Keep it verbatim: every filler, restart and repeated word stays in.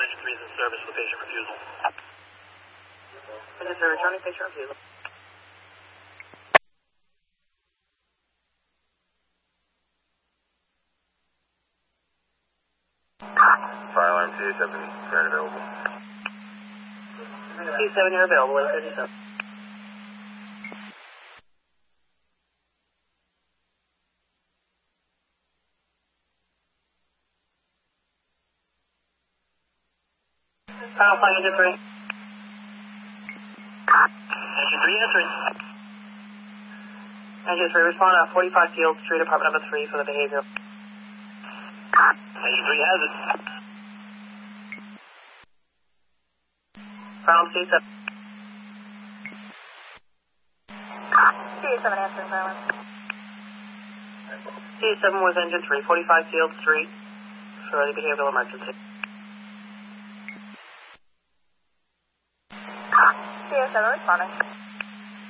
Engine three is in service with patient refusal. Engine three, returning patient refusal. Fire alarm T A seven, current available. T A seven, you're available, eight thirty-seven. Final flight, Engine three. Engine three answering. Engine three, respond at forty-five Field Street, apartment number three for the behavior. Engine three has it. Final T A seven. T A seven answering silence. T A seven was Engine three, forty-five Field Street for the behavioral emergency. T A seven responding.